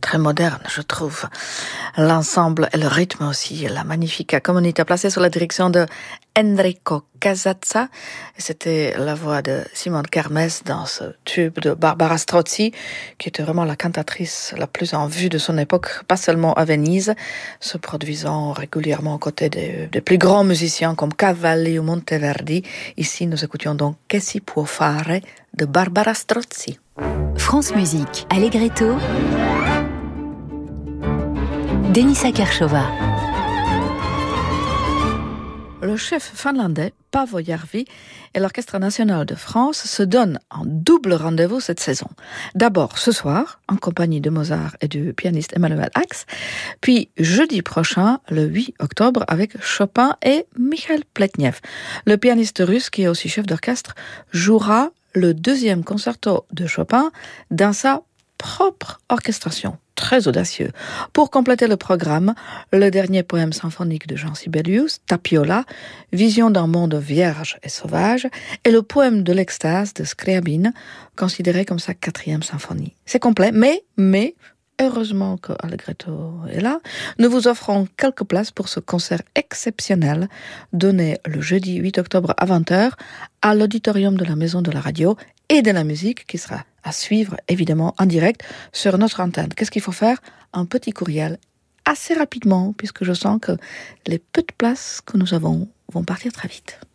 très moderne, je trouve. L'ensemble et le rythme aussi, la Magnifica Comunità, placée sous la direction de Enrico Casazza. C'était la voix de Simone Kermes dans ce tube de Barbara Strozzi, qui était vraiment la cantatrice la plus en vue de son époque, pas seulement à Venise, se produisant régulièrement aux côtés des plus grands musiciens comme Cavalli ou Monteverdi. Ici, nous écoutions donc Che si può fare de Barbara Strozzi. France Musique, Allegretto, Denisa Kershova. Le chef finlandais Paavo Järvi et l'Orchestre national de France se donnent un double rendez-vous cette saison. D'abord ce soir, en compagnie de Mozart et du pianiste Emmanuel Ax, puis jeudi prochain, le 8 octobre, avec Chopin et Mikhail Pletnev. Le pianiste russe, qui est aussi chef d'orchestre, jouera le deuxième concerto de Chopin dans sa propre orchestration. Très audacieux. Pour compléter le programme, le dernier poème symphonique de Jean Sibelius, Tapiola, vision d'un monde vierge et sauvage, et le poème de l'extase de Scriabine, considéré comme sa 4e symphonie. C'est complet, mais heureusement que Allegretto est là, nous vous offrons quelques places pour ce concert exceptionnel donné le jeudi 8 octobre à 20h à l'auditorium de la Maison de la Radio et de la Musique, qui sera à suivre évidemment en direct sur notre antenne. Qu'est-ce qu'il faut faire? Un petit courriel assez rapidement, puisque je sens que les peu de places que nous avons vont partir très vite.